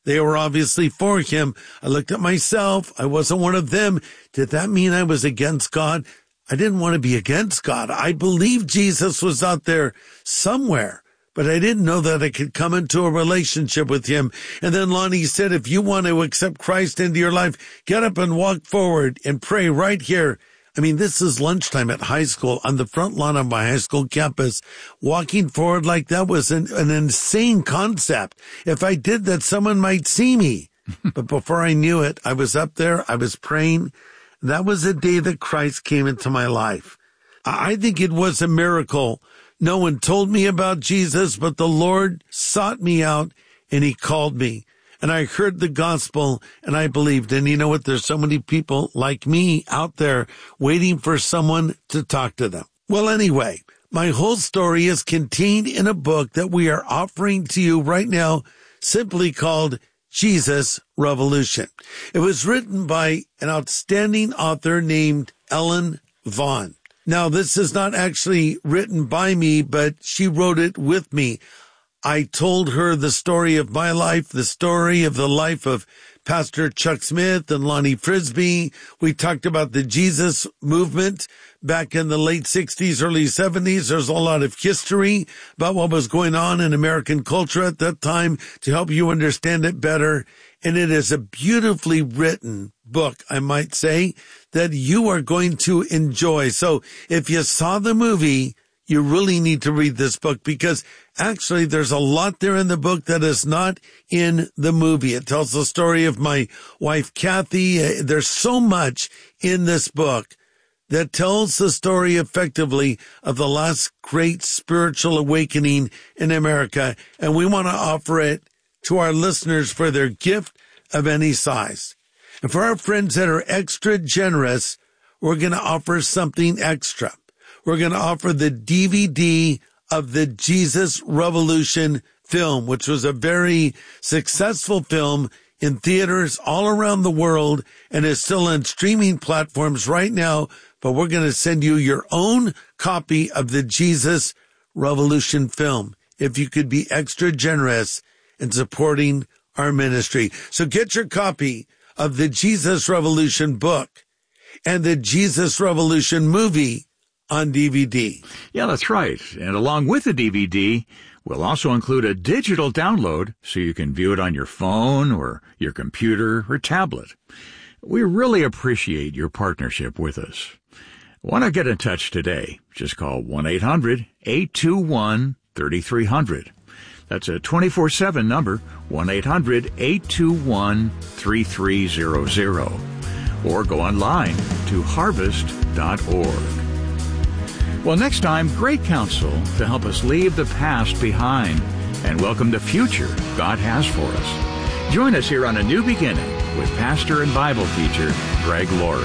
They were obviously for him. I looked at myself. I wasn't one of them. Did that mean I was against God? I didn't want to be against God. I believed Jesus was out there somewhere, but I didn't know that I could come into a relationship with him. And then Lonnie said, if you want to accept Christ into your life, get up and walk forward and pray right here. I mean, this is lunchtime at high school on the front lawn of my high school campus. Walking forward like that was an insane concept. If I did that, someone might see me. But before I knew it, I was up there. I was praying. That was the day that Christ came into my life. I think it was a miracle. No one told me about Jesus, but the Lord sought me out and he called me. And I heard the gospel and I believed. And you know what? There's so many people like me out there waiting for someone to talk to them. Well, anyway, my whole story is contained in a book that we are offering to you right now, simply called Jesus Revolution. It was written by an outstanding author named Ellen Vaughn. Now, this is not actually written by me, but she wrote it with me. I told her the story of my life, the story of the life of Pastor Chuck Smith and Lonnie Frisbee. We talked about the Jesus movement back in the late 60s, early 70s. There's a lot of history about what was going on in American culture at that time to help you understand it better. And it is a beautifully written book, I might say, that you are going to enjoy. So if you saw the movie, you really need to read this book because actually there's a lot there in the book that is not in the movie. It tells the story of my wife, Kathy. There's so much in this book that tells the story effectively of the last great spiritual awakening in America. And we want to offer it to our listeners for their gift of any size. And for our friends that are extra generous, we're going to offer something extra. We're going to offer the DVD of the Jesus Revolution film, which was a very successful film in theaters all around the world and is still on streaming platforms right now. But we're going to send you your own copy of the Jesus Revolution film if you could be extra generous in supporting our ministry. So get your copy of the Jesus Revolution book and the Jesus Revolution movie on DVD. Yeah, that's right. And along with the DVD, we'll also include a digital download so you can view it on your phone or your computer or tablet. We really appreciate your partnership with us. Want to get in touch today? Just call 1-800-821-3300. That's a 24/7 number, 1-800-821-3300. Or go online to harvest.org. Well, next time, great counsel to help us leave the past behind and welcome the future God has for us. Join us here on A New Beginning with pastor and Bible teacher Greg Laurie.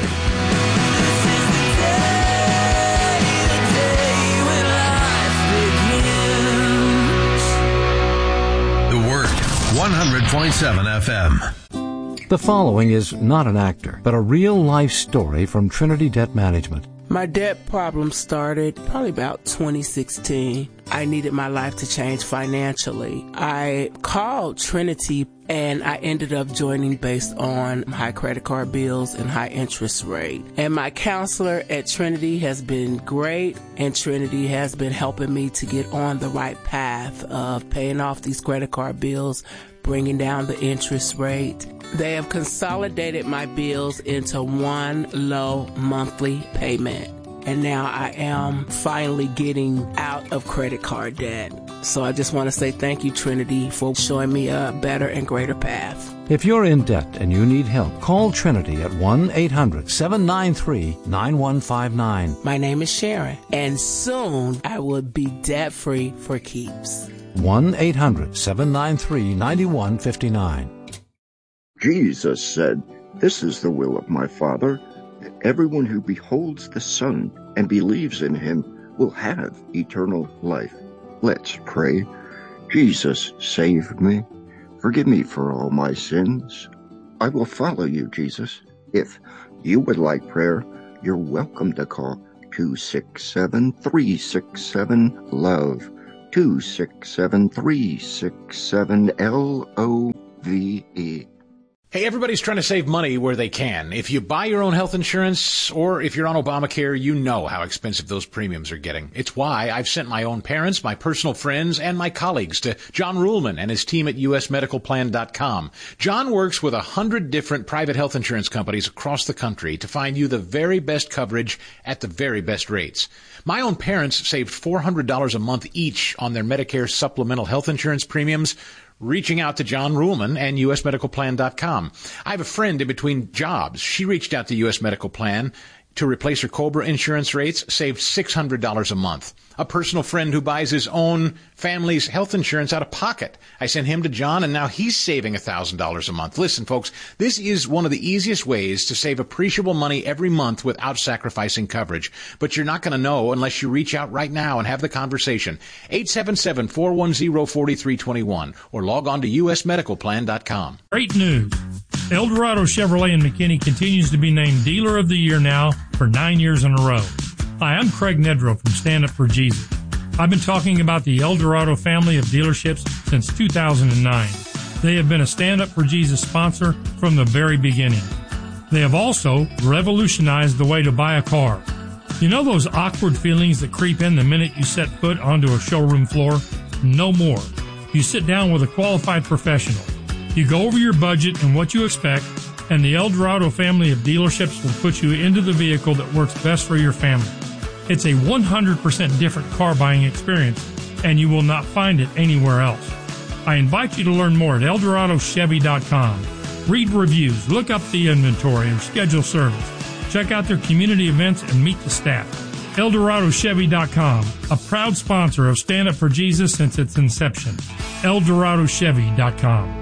The Word, 100.7 FM. The following is not an actor, but a real-life story from Trinity Debt Management. My debt problem started probably about 2016. I needed my life to change financially. I called Trinity and I ended up joining based on high credit card bills and high interest rate. And my counselor at Trinity has been great, and Trinity has been helping me to get on the right path of paying off these credit card bills, bringing down the interest rate. They have consolidated my bills into one low monthly payment. And now I am finally getting out of credit card debt. So I just want to say thank you, Trinity, for showing me a better and greater path. If you're in debt and you need help, call Trinity at 1-800-793-9159. My name is Sharon, and soon I will be debt-free for keeps. 1-800-793-9159. Jesus said, "This is the will of my Father, that everyone who beholds the Son and believes in him will have eternal life." Let's pray. Jesus, save me. Forgive me for all my sins. I will follow you, Jesus. If you would like prayer, you're welcome to call 267-367-LOVE. 267-367-LOVE. Everybody's trying to save money where they can. If you buy your own health insurance or if you're on Obamacare, you know how expensive those premiums are getting. It's why I've sent my own parents, my personal friends, and my colleagues to John Ruhlman and his team at usmedicalplan.com. John works with 100 different private health insurance companies across the country to find you the very best coverage at the very best rates. My own parents saved $400 a month each on their Medicare supplemental health insurance premiums, reaching out to John Ruhlman and usmedicalplan.com. I have a friend in between jobs. She reached out to US Medical Plan to replace her COBRA insurance rates, saved $600 a month. A personal friend who buys his own family's health insurance out of pocket. I sent him to John, and now he's saving $1,000 a month. Listen, folks, this is one of the easiest ways to save appreciable money every month without sacrificing coverage. But you're not going to know unless you reach out right now and have the conversation. 877-410-4321 or log on to usmedicalplan.com. Great news. El Dorado Chevrolet in McKinney continues to be named Dealer of the Year now for 9 years in a row. Hi, I'm Craig Nedrow from Stand Up for Jesus. I've been talking about the El Dorado family of dealerships since 2009. They have been a Stand Up for Jesus sponsor from the very beginning. They have also revolutionized the way to buy a car. You know those awkward feelings that creep in the minute you set foot onto a showroom floor? No more. You sit down with a qualified professional. You go over your budget and what you expect, and the El Dorado family of dealerships will put you into the vehicle that works best for your family. It's a 100% different car buying experience, and you will not find it anywhere else. I invite you to learn more at ElDoradoChevy.com. Read reviews, look up the inventory, or schedule service. Check out their community events and meet the staff. ElDoradoChevy.com, a proud sponsor of Stand Up for Jesus since its inception. ElDoradoChevy.com.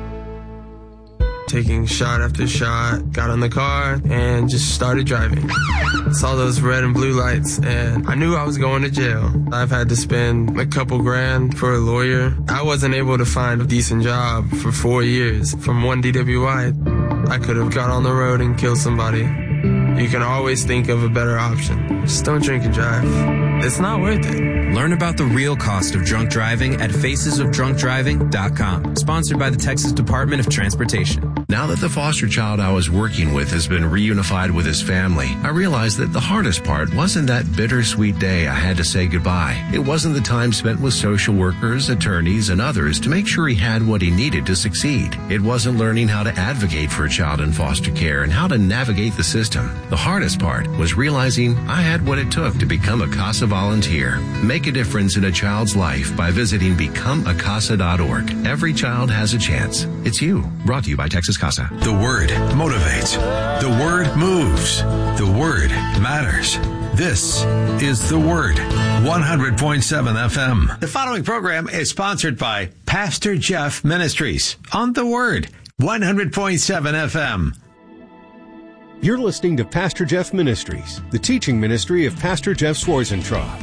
Taking shot after shot, got on the car, and just started driving. Saw those red and blue lights, and I knew I was going to jail. I've had to spend a couple grand for a lawyer. I wasn't able to find a decent job for 4 years. From one DWI, I could have got on the road and killed somebody. You can always think of a better option. Just don't drink and drive. It's not worth it. Learn about the real cost of drunk driving at facesofdrunkdriving.com. Sponsored by the Texas Department of Transportation. Now that the foster child I was working with has been reunified with his family, I realized that the hardest part wasn't that bittersweet day I had to say goodbye. It wasn't the time spent with social workers, attorneys, and others to make sure he had what he needed to succeed. It wasn't learning how to advocate for a child in foster care and how to navigate the system. The hardest part was realizing I had what it took to become a CASA volunteer. Make a difference in a child's life by visiting becomeacasa.org. Every child has a chance. It's you. Brought to you by Texas CASA. The Word motivates. The Word moves. The Word matters. This is The Word, 100.7 FM. The following program is sponsored by Pastor Jeff Ministries on The Word, 100.7 FM. You're listening to Pastor Jeff Ministries, the teaching ministry of Pastor Jeff Schwarzentraub.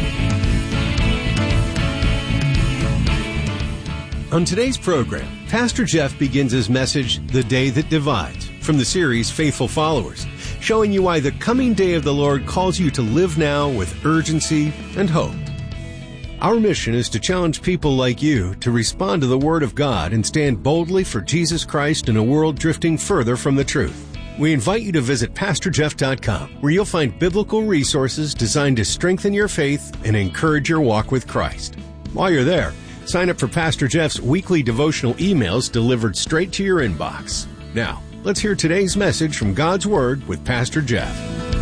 On today's program, Pastor Jeff begins his message, The Day That Divides, from the series Faithful Followers, showing you why the coming day of the Lord calls you to live now with urgency and hope. Our mission is to challenge people like you to respond to the Word of God and stand boldly for Jesus Christ in a world drifting further from the truth. We invite you to visit PastorJeff.com, where you'll find biblical resources designed to strengthen your faith and encourage your walk with Christ. While you're there, sign up for Pastor Jeff's weekly devotional emails delivered straight to your inbox. Now, let's hear today's message from God's Word with Pastor Jeff.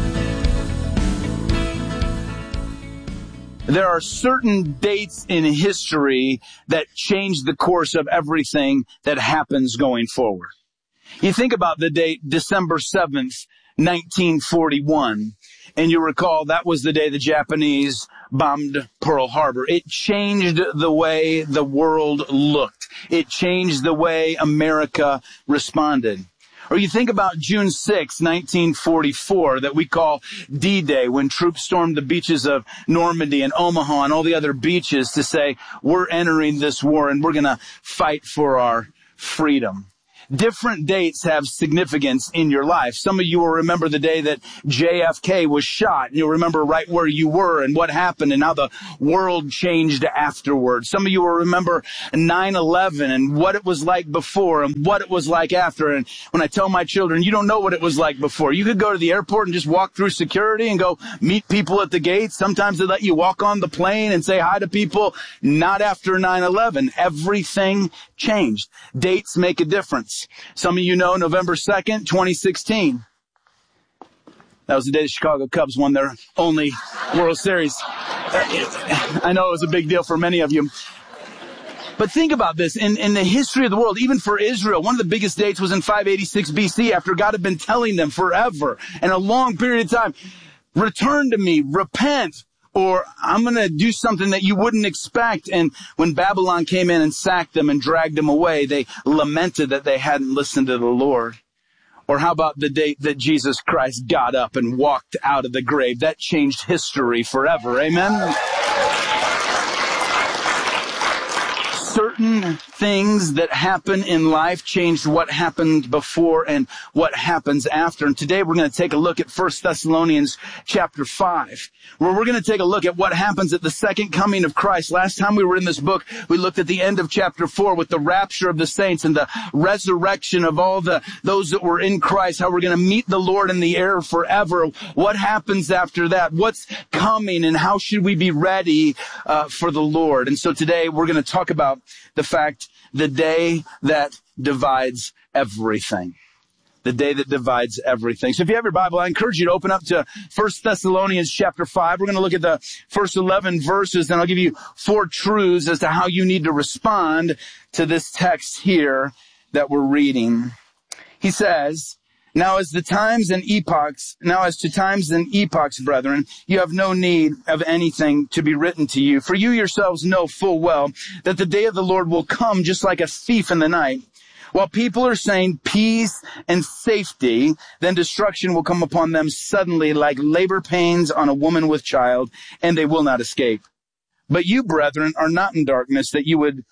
There are certain dates in history that change the course of everything that happens going forward. You think about the date December 7th, 1941, and you recall that was the day the Japanese bombed Pearl Harbor. It changed the way the world looked. It changed the way America responded. Or you think about June 6, 1944, that we call D-Day, when troops stormed the beaches of Normandy and Omaha and all the other beaches to say, we're entering this war and we're going to fight for our freedom. Different dates have significance in your life. Some of you will remember the day that JFK was shot, and you'll remember right where you were and what happened and how the world changed afterwards. Some of you will remember 9/11 and what it was like before and what it was like after. And when I tell my children, you don't know what it was like before. You could go to the airport and just walk through security and go meet people at the gates. Sometimes they let you walk on the plane and say hi to people. Not after 9/11. Everything changed. Dates make a difference. Some of you know November 2nd, 2016. That was the day the Chicago Cubs won their only World Series. I know it was a big deal for many of you. But think about this. In the history of the world, even for Israel, one of the biggest dates was in 586 BC, after God had been telling them forever and a long period of time, return to me, repent, or I'm going to do something that you wouldn't expect. And when Babylon came in and sacked them and dragged them away, they lamented that they hadn't listened to the Lord. Or how about the date that Jesus Christ got up and walked out of the grave? That changed history forever. Amen? Certain things that happen in life changed what happened before and what happens after. And today we're going to take a look at 1 Thessalonians chapter 5, where we're going to take a look at what happens at the second coming of Christ. Last time we were in this book, we looked at the end of chapter 4 with the rapture of the saints and the resurrection of all those that were in Christ, how we're going to meet the Lord in the air forever. What happens after that? What's coming, and how should we be ready for the Lord? And so today we're going to talk about the fact, the day that divides everything. The day that divides everything. So if you have your Bible, I encourage you to open up to 1 Thessalonians chapter 5. We're going to look at the first 11 verses, then I'll give you 4 truths as to how you need to respond to this text here that we're reading. He says, Now as to times and epochs, brethren, you have no need of anything to be written to you. For you yourselves know full well that the day of the Lord will come just like a thief in the night. While people are saying peace and safety, then destruction will come upon them suddenly like labor pains on a woman with child, and they will not escape. But you, brethren, are not in darkness that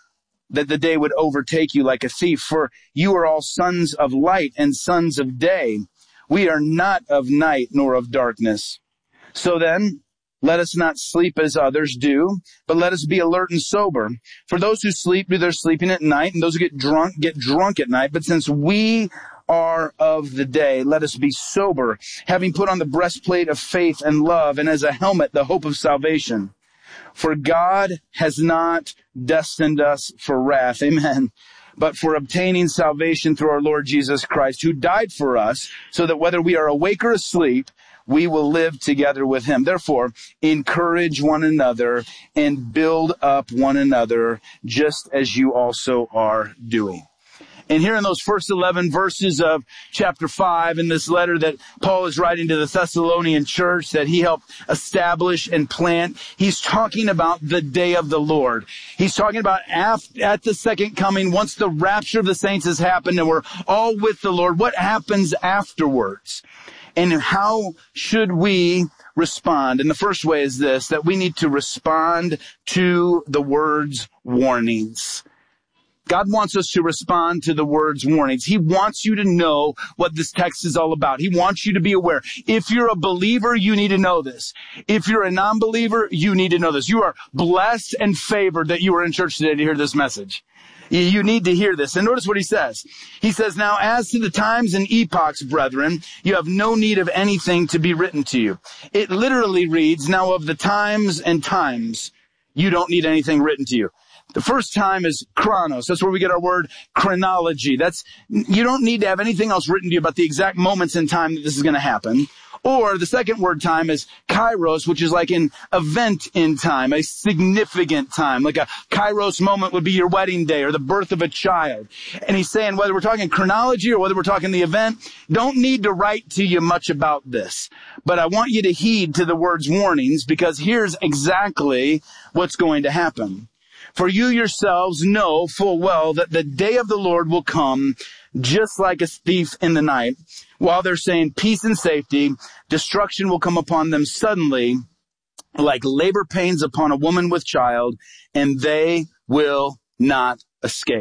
the day would overtake you like a thief, for you are all sons of light and sons of day. We are not of night nor of darkness. So then, let us not sleep as others do, but let us be alert and sober. For those who sleep do their sleeping at night, and those who get drunk at night. But since we are of the day, let us be sober, having put on the breastplate of faith and love, and as a helmet the hope of salvation. For God has not destined us for wrath, amen, but for obtaining salvation through our Lord Jesus Christ, who died for us, so that whether we are awake or asleep, we will live together with him. Therefore, encourage one another and build up one another, just as you also are doing. And here in those first 11 verses of chapter 5, in this letter that Paul is writing to the Thessalonian church that he helped establish and plant, he's talking about the day of the Lord. He's talking about at the second coming, once the rapture of the saints has happened and we're all with the Lord, what happens afterwards? And how should we respond? And the first way is this, that we need to respond to the word's warnings. God wants us to respond to the word's warnings. He wants you to know what this text is all about. He wants you to be aware. If you're a believer, you need to know this. If you're a non-believer, you need to know this. You are blessed and favored that you are in church today to hear this message. You need to hear this. And notice what he says. He says, now as to the times and epochs, brethren, you have no need of anything to be written to you. It literally reads, now of the times and times, you don't need anything written to you. The first time is chronos. That's where we get our word chronology. You don't need to have anything else written to you about the exact moments in time that this is going to happen. Or the second word time is kairos, which is like an event in time, a significant time. Like a kairos moment would be your wedding day or the birth of a child. And he's saying whether we're talking chronology or whether we're talking the event, don't need to write to you much about this. But I want you to heed to the word's warnings, because here's exactly what's going to happen. For you yourselves know full well that the day of the Lord will come just like a thief in the night. While they're saying peace and safety, destruction will come upon them suddenly like labor pains upon a woman with child, and they will not escape.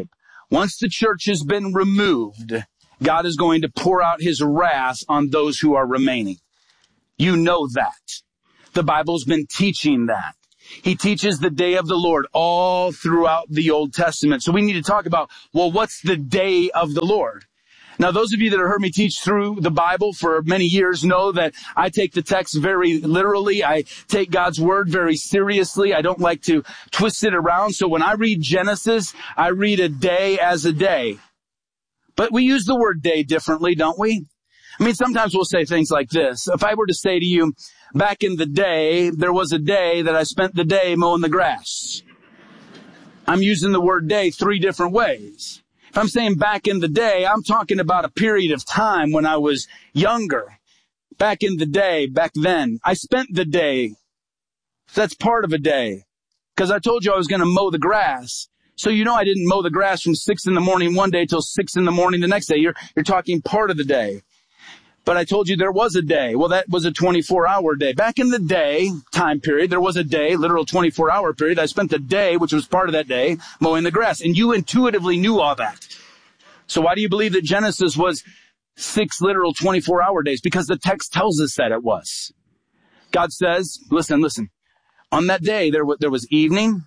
Once the church has been removed, God is going to pour out his wrath on those who are remaining. You know that. The Bible's been teaching that. He teaches the day of the Lord all throughout the Old Testament. So we need to talk about, well, what's the day of the Lord? Now, those of you that have heard me teach through the Bible for many years know that I take the text very literally. I take God's word very seriously. I don't like to twist it around. So when I read Genesis, I read a day as a day. But we use the word day differently, don't we? I mean, sometimes we'll say things like this. If I were to say to you, back in the day, there was a day that I spent the day mowing the grass. I'm using the word day 3 different ways. If I'm saying back in the day, I'm talking about a period of time when I was younger. Back in the day, back then, I spent the day. That's part of a day. Because I told you I was going to mow the grass. So you know I didn't mow the grass from 6 in the morning one day till 6 in the morning the next day. You're talking part of the day. But I told you there was a day. Well, that was a 24-hour day. Back in the day time period, there was a day, literal 24-hour period. I spent the day, which was part of that day, mowing the grass. And you intuitively knew all that. So why do you believe that Genesis was 6 literal 24-hour days? Because the text tells us that it was. God says, listen. On that day, there was evening.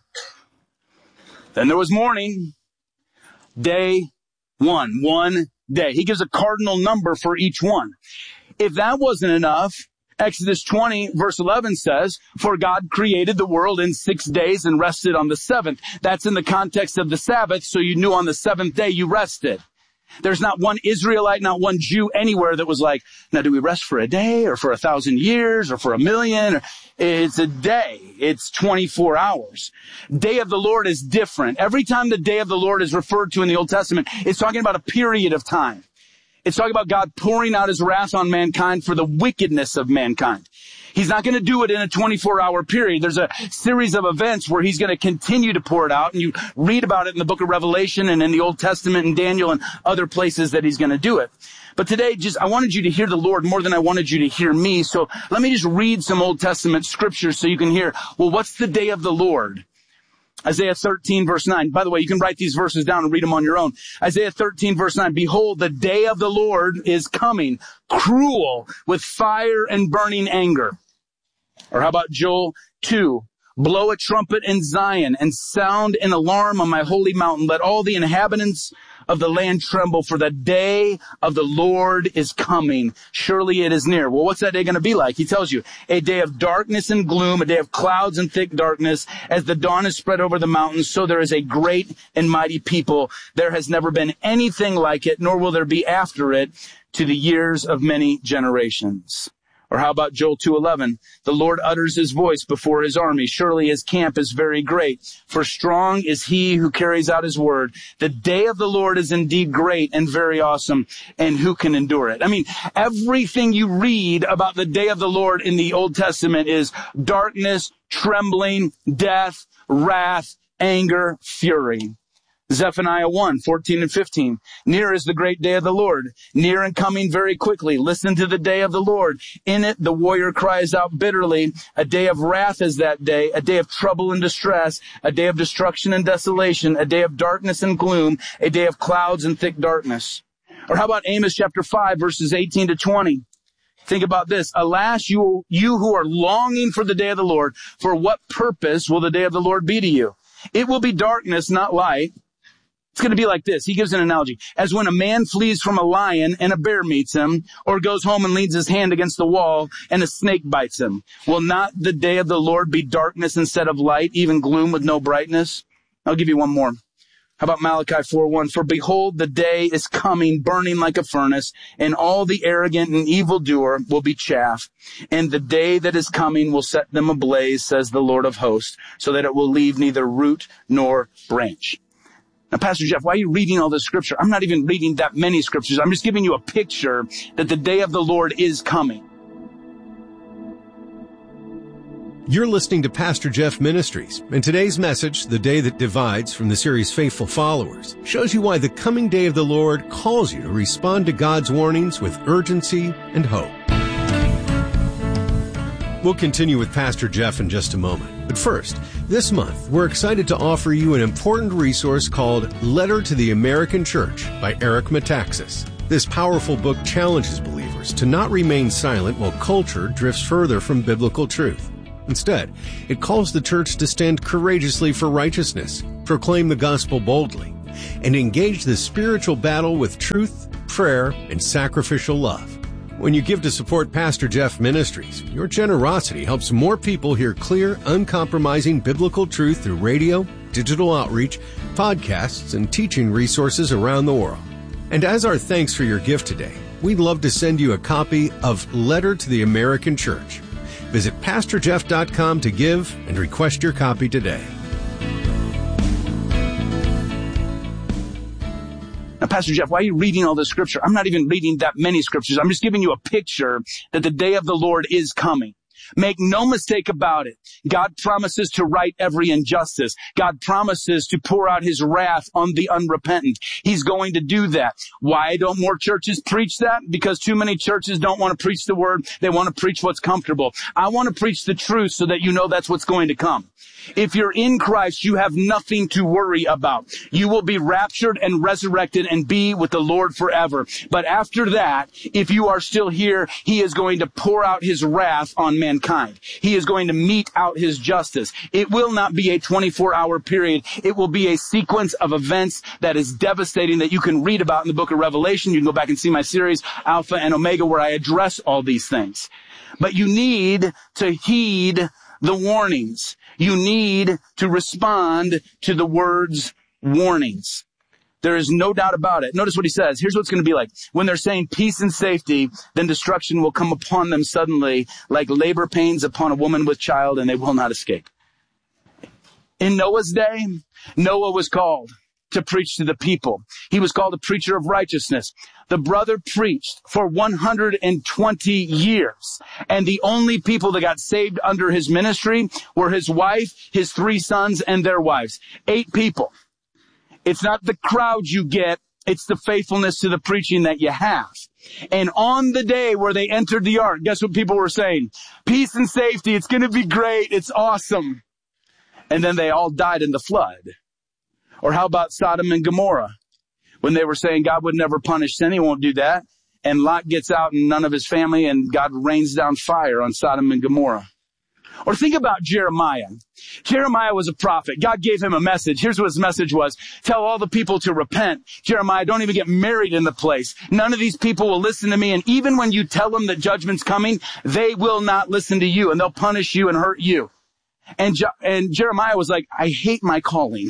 Then there was morning. Day 1 day. He gives a cardinal number for each one. If that wasn't enough, Exodus 20 verse 11 says, for God created the world in 6 days and rested on the 7th. That's in the context of the Sabbath, so you knew on the 7th day you rested. There's not one Israelite, not one Jew anywhere that was like, now do we rest for a day or for 1,000 years or for 1,000,000? It's a day. It's 24 hours. Day of the Lord is different. Every time the day of the Lord is referred to in the Old Testament, it's talking about a period of time. It's talking about God pouring out his wrath on mankind for the wickedness of mankind. He's not going to do it in a 24-hour period. There's a series of events where he's going to continue to pour it out, and you read about it in the book of Revelation and in the Old Testament and Daniel and other places that he's going to do it. But today, I wanted you to hear the Lord more than I wanted you to hear me. So let me just read some Old Testament scriptures so you can hear, well, what's the day of the Lord? Isaiah 13 verse 9. By the way, you can write these verses down and read them on your own. Isaiah 13 verse 9. Behold, the day of the Lord is coming, cruel with fire and burning anger. Or how about Joel 2? Blow a trumpet in Zion and sound an alarm on my holy mountain. Let all the inhabitants of the land tremble, for the day of the Lord is coming. Surely it is near. Well, what's that day going to be like? He tells you, a day of darkness and gloom, a day of clouds and thick darkness. As the dawn is spread over the mountains, so there is a great and mighty people. There has never been anything like it, nor will there be after it, to the years of many generations. Or how about Joel 2:11? The Lord utters his voice before his army. Surely his camp is very great. For strong is he who carries out his word. The day of the Lord is indeed great and very awesome. And who can endure it? I mean, everything you read about the day of the Lord in the Old Testament is darkness, trembling, death, wrath, anger, fury. Zephaniah 1, 14 and 15. Near is the great day of the Lord, near and coming very quickly. Listen to the day of the Lord. In it, the warrior cries out bitterly. A day of wrath is that day, a day of trouble and distress, a day of destruction and desolation, a day of darkness and gloom, a day of clouds and thick darkness. Or how about Amos chapter 5, verses 18 to 20? Think about this. Alas, you who are longing for the day of the Lord, for what purpose will the day of the Lord be to you? It will be darkness, not light. It's going to be like this. He gives an analogy. As when a man flees from a lion and a bear meets him, or goes home and leans his hand against the wall and a snake bites him. Will not the day of the Lord be darkness instead of light, even gloom with no brightness? I'll give you one more. How about Malachi 4:1? For behold, the day is coming, burning like a furnace, and all the arrogant and evildoer will be chaff. And the day that is coming will set them ablaze, says the Lord of hosts, so that it will leave neither root nor branch. Now, Pastor Jeff, why are you reading all this scripture? I'm not even reading that many scriptures. I'm just giving you a picture that the day of the Lord is coming. You're listening to Pastor Jeff Ministries, and today's message, The Day That Divides, from the series Faithful Followers, shows you why the coming day of the Lord calls you to respond to God's warnings with urgency and hope. We'll continue with Pastor Jeff in just a moment. But first, this month, we're excited to offer you an important resource called Letter to the American Church by Eric Metaxas. This powerful book challenges believers to not remain silent while culture drifts further from biblical truth. Instead, it calls the church to stand courageously for righteousness, proclaim the gospel boldly, and engage the spiritual battle with truth, prayer, and sacrificial love. When you give to support Pastor Jeff Ministries, your generosity helps more people hear clear, uncompromising biblical truth through radio, digital outreach, podcasts, and teaching resources around the world. And as our thanks for your gift today, we'd love to send you a copy of Letter to the American Church. Visit PastorJeff.com to give and request your copy today. Now, Pastor Jeff, why are you reading all this scripture? I'm not even reading that many scriptures. I'm just giving you a picture that the day of the Lord is coming. Make no mistake about it. God promises to right every injustice. God promises to pour out his wrath on the unrepentant. He's going to do that. Why don't more churches preach that? Because too many churches don't want to preach the word. They want to preach what's comfortable. I want to preach the truth so that you know that's what's going to come. If you're in Christ, you have nothing to worry about. You will be raptured and resurrected and be with the Lord forever. But after that, if you are still here, he is going to pour out his wrath on mankind. He is going to mete out his justice. It will not be a 24-hour period. It will be a sequence of events that is devastating that you can read about in the book of Revelation. You can go back and see my series, Alpha and Omega, where I address all these things. But you need to heed the warnings. You need to respond to the word's warnings. There is no doubt about it. Notice what he says. Here's what's going to be like. When they're saying peace and safety, then destruction will come upon them suddenly like labor pains upon a woman with child, and they will not escape. In Noah's day, Noah was called to preach to the people. He was called a preacher of righteousness. The brother preached for 120 years. And the only people that got saved under his ministry were his wife, his 3 sons, and their wives. 8 people. It's not the crowd you get. It's the faithfulness to the preaching that you have. And on the day where they entered the ark, guess what people were saying? Peace and safety. It's going to be great. It's awesome. And then they all died in the flood. Or how about Sodom and Gomorrah? When they were saying God would never punish sin, he won't do that. And Lot gets out and none of his family, and God rains down fire on Sodom and Gomorrah. Or think about Jeremiah. Jeremiah was a prophet. God gave him a message. Here's what his message was. Tell all the people to repent. Jeremiah, don't even get married in the place. None of these people will listen to me. And even when you tell them that judgment's coming, they will not listen to you, and they'll punish you and hurt you. And Jeremiah was like, I hate my calling.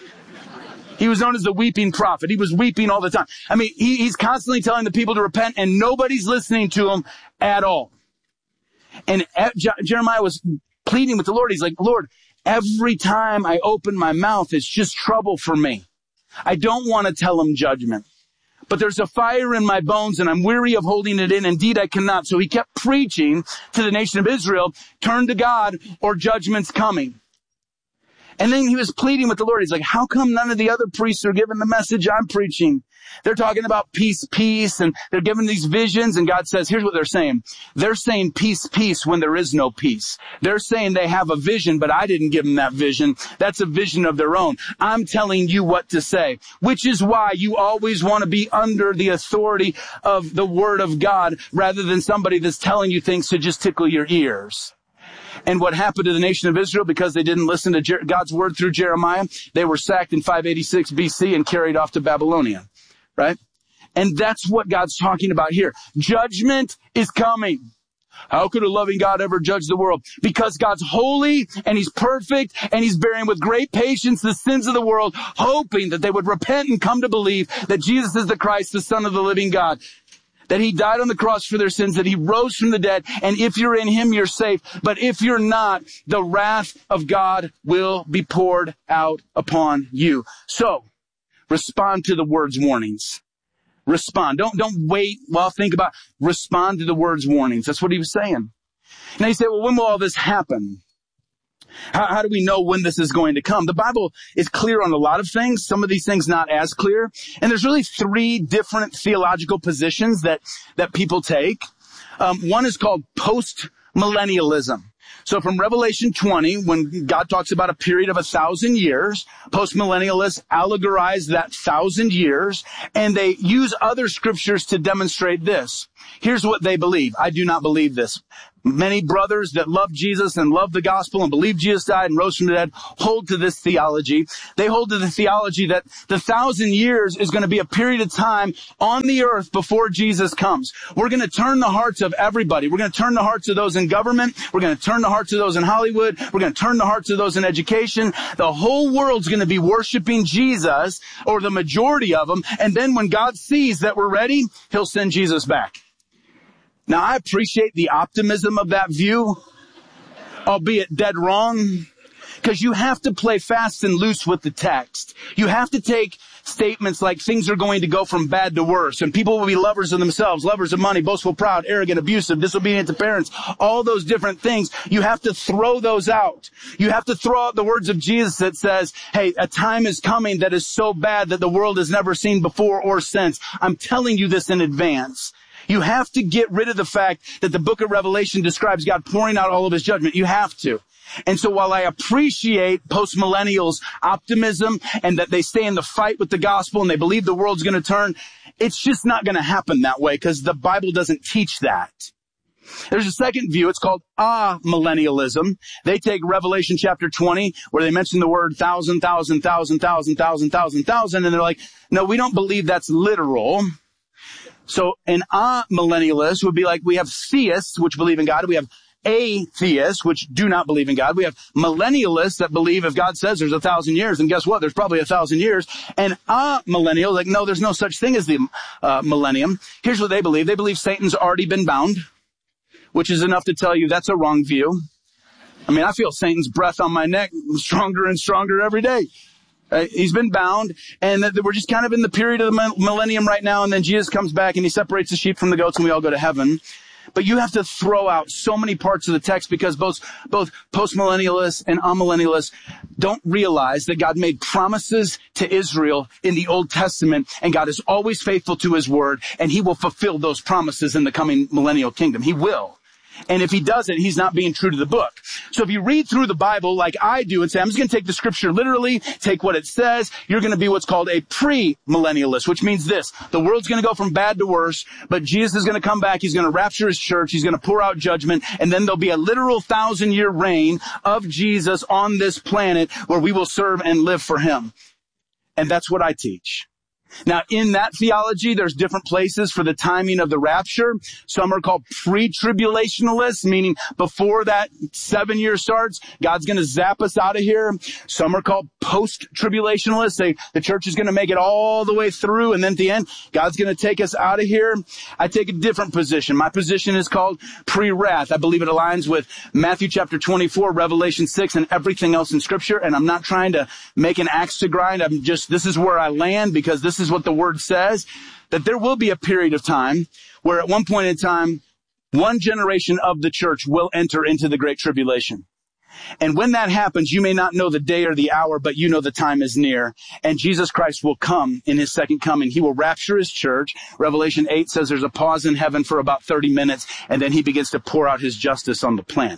He was known as the weeping prophet. He was weeping all the time. I mean, he's constantly telling the people to repent, and nobody's listening to him at all. And Jeremiah was pleading with the Lord. He's like, Lord, every time I open my mouth, it's just trouble for me. I don't want to tell him judgment. But there's a fire in my bones, and I'm weary of holding it in. Indeed, I cannot. So he kept preaching to the nation of Israel, turn to God or judgment's coming. And then he was pleading with the Lord. He's like, how come none of the other priests are giving the message I'm preaching? They're talking about peace, peace, and they're giving these visions. And God says, here's what they're saying. They're saying peace, peace when there is no peace. They're saying they have a vision, but I didn't give them that vision. That's a vision of their own. I'm telling you what to say, which is why you always want to be under the authority of the word of God rather than somebody that's telling you things to just tickle your ears. And what happened to the nation of Israel because they didn't listen to God's word through Jeremiah? They were sacked in 586 BC and carried off to Babylonia, right? And that's what God's talking about here. Judgment is coming. How could a loving God ever judge the world? Because God's holy and he's perfect and he's bearing with great patience the sins of the world, hoping that they would repent and come to believe that Jesus is the Christ, the Son of the living God. That he died on the cross for their sins, that he rose from the dead, and if you're in him, you're safe. But if you're not, the wrath of God will be poured out upon you. So, respond to the word's warnings. Respond. Don't wait while think about. Respond to the word's warnings. That's what he was saying. Now you say, well, when will all this happen? How do we know when this is going to come? The Bible is clear on a lot of things. Some of these things not as clear. And there's really 3 different theological positions that people take. One is called post-millennialism. So from Revelation 20, when God talks about a period of 1,000 years, postmillennialists allegorize that 1,000 years, and they use other scriptures to demonstrate this. Here's what they believe. I do not believe this. Many brothers that love Jesus and love the gospel and believe Jesus died and rose from the dead hold to this theology. They hold to the theology that the 1,000 years is going to be a period of time on the earth before Jesus comes. We're going to turn the hearts of everybody. We're going to turn the hearts of those in government. We're going to turn the hearts of those in Hollywood. We're going to turn the hearts of those in education. The whole world's going to be worshiping Jesus, or the majority of them. And then when God sees that we're ready, he'll send Jesus back. Now, I appreciate the optimism of that view, albeit dead wrong, because you have to play fast and loose with the text. You have to take statements like things are going to go from bad to worse, and people will be lovers of themselves, lovers of money, boastful, proud, arrogant, abusive, disobedient to parents, all those different things. You have to throw those out. You have to throw out the words of Jesus that says, hey, a time is coming that is so bad that the world has never seen before or since. I'm telling you this in advance. You have to get rid of the fact that the book of Revelation describes God pouring out all of his judgment. You have to. And so while I appreciate postmillennials' optimism and that they stay in the fight with the gospel and they believe the world's going to turn, it's just not going to happen that way because the Bible doesn't teach that. There's a second view. It's called amillennialism. They take Revelation chapter 20, where they mention the word thousand, and they're like, no, we don't believe that's literal. So an amillennialist would be like, we have theists, which believe in God. We have atheists, which do not believe in God. We have millennialists that believe if God says there's 1,000 years, and guess what? There's probably 1,000 years. And amillennial, like, no, there's no such thing as the millennium. Here's what they believe. They believe Satan's already been bound, which is enough to tell you that's a wrong view. I mean, I feel Satan's breath on my neck stronger and stronger every day. He's been bound, and we're just kind of in the period of the millennium right now, and then Jesus comes back and he separates the sheep from the goats and we all go to heaven. But you have to throw out so many parts of the text because both postmillennialists and amillennialists don't realize that God made promises to Israel in the Old Testament, and God is always faithful to his word, and he will fulfill those promises in the coming millennial kingdom. He will. And if he doesn't, he's not being true to the book. So if you read through the Bible like I do and say, I'm just going to take the scripture literally, take what it says, you're going to be what's called a pre-millennialist, which means this. The world's going to go from bad to worse, but Jesus is going to come back. He's going to rapture his church. He's going to pour out judgment. And then there'll be a literal 1,000-year reign of Jesus on this planet where we will serve and live for him. And that's what I teach. Now, in that theology, there's different places for the timing of the rapture. Some are called pre-tribulationalists, meaning before that 7 year starts, God's going to zap us out of here. Some are called post-tribulationalists. The church is going to make it all the way through, and then at the end, God's going to take us out of here. I take a different position. My position is called pre-wrath. I believe it aligns with Matthew chapter 24, Revelation 6, and everything else in Scripture, and I'm not trying to make an axe to grind. This is where I land because this is what the word says, that there will be a period of time where at one point in time, one generation of the church will enter into the Great Tribulation. And when that happens, you may not know the day or the hour, but you know the time is near. And Jesus Christ will come in his second coming. He will rapture his church. Revelation 8 says there's a pause in heaven for about 30 minutes, and then he begins to pour out his justice on the planet.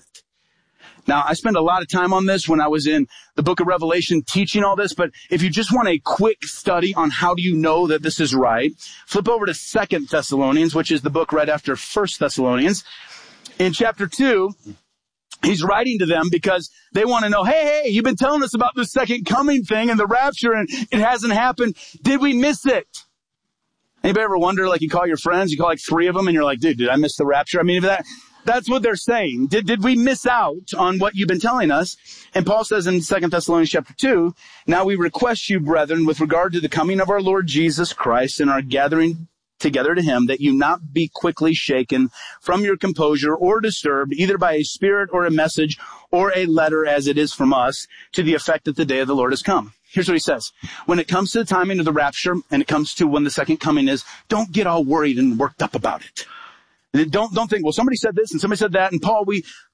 Now, I spent a lot of time on this when I was in the book of Revelation teaching all this, but if you just want a quick study on how do you know that this is right, flip over to 2 Thessalonians, which is the book right after 1 Thessalonians. In chapter 2, he's writing to them because they want to know, hey, you've been telling us about the second coming thing and the rapture, and it hasn't happened. Did we miss it? Anybody ever wonder, like you call your friends, you call like 3 of them, and you're like, dude, did I miss the rapture? I mean, that's what they're saying. Did we miss out on what you've been telling us? And Paul says in 2 Thessalonians chapter 2, now we request you, brethren, with regard to the coming of our Lord Jesus Christ and our gathering together to him, that you not be quickly shaken from your composure or disturbed, either by a spirit or a message or a letter as it is from us, to the effect that the day of the Lord has come. Here's what he says. When it comes to the timing of the rapture and it comes to when the second coming is, don't get all worried and worked up about it. Don't think, well, somebody said this and somebody said that, and Paul,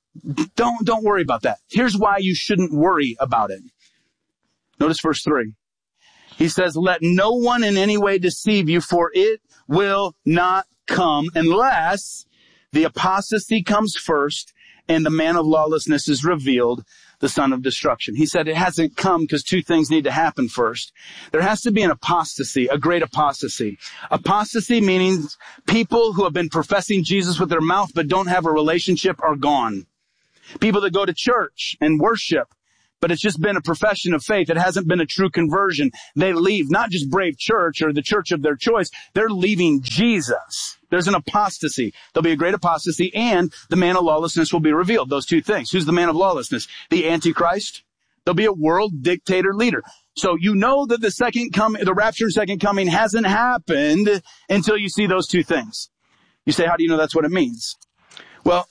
don't worry about that. Here's why you shouldn't worry about it. Notice verse 3. He says, let no one in any way deceive you, for it will not come unless the apostasy comes first and the man of lawlessness is revealed, the son of destruction. He said it hasn't come because two things need to happen first. There has to be an apostasy, a great apostasy. Apostasy meaning people who have been professing Jesus with their mouth but don't have a relationship are gone. People that go to church and worship, but it's just been a profession of faith. It hasn't been a true conversion. They leave, not just Brave Church or the church of their choice. They're leaving Jesus. There's an apostasy. There'll be a great apostasy, and the man of lawlessness will be revealed. Those two things. Who's the man of lawlessness? The Antichrist. There'll be a world dictator leader. So you know that the rapture and second coming hasn't happened until you see those two things. You say, how do you know that's what it means? Well,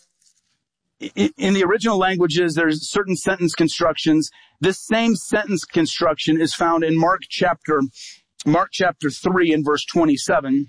in the original languages, there's certain sentence constructions. This same sentence construction is found in Mark chapter 3 and verse 27.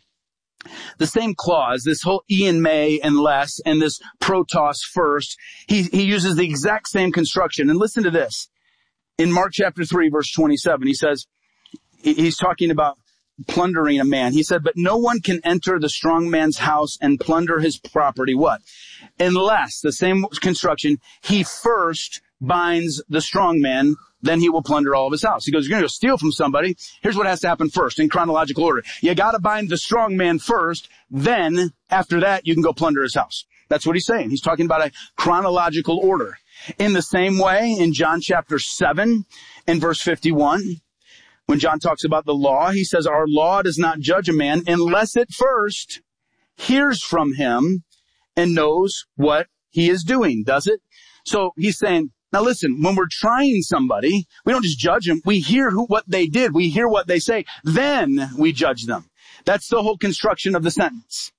The same clause, this whole Ian may and less, and this protos first, he uses the exact same construction. And listen to this. In Mark chapter 3, verse 27, he says, he's talking about plundering a man. He said, but no one can enter the strong man's house and plunder his property. What? Unless, the same construction, he first binds the strong man, then he will plunder all of his house. He goes, you're going to go steal from somebody. Here's what has to happen first in chronological order. You got to bind the strong man first. Then after that, you can go plunder his house. That's what he's saying. He's talking about a chronological order. In the same way, in John chapter 7 and verse 51, when John talks about the law, he says, our law does not judge a man unless it first hears from him and knows what he is doing, does it? So he's saying, now listen, when we're trying somebody, we don't just judge them. We hear what they did. We hear what they say. Then we judge them. That's the whole construction of the sentence.